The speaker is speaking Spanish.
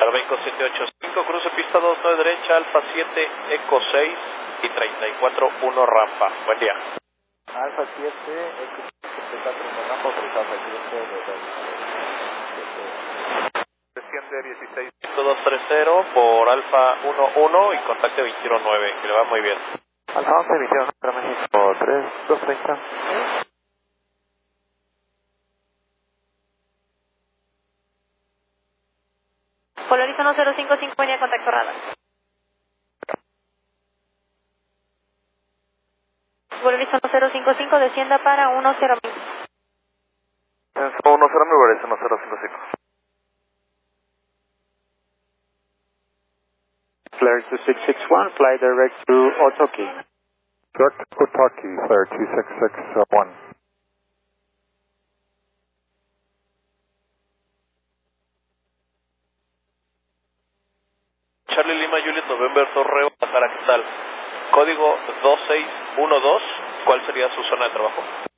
Aeroméxico 785, cruce pista 29 derecha, Alfa 7, Eco 6 y 341 rampa. Buen día. Alfa 7, Eco 341 rampa, autorizado para el cliente Desciende 16. 230 por Alfa 11 y contacte 219, que le va muy bien. Alfa 11, emisión Aeroméxico 3, 230. Polarizo 1055, línea contacto radar. Polarizo 1055, descienda para 10. 10 me parece 1055. Flare 2661, fly direct to Otaki. Direct to Otaki, flare 2661. Charlie Lima, Juliet, November, Torreo, Guadalajara, ¿qué tal? Código 2612, ¿cuál sería su zona de trabajo?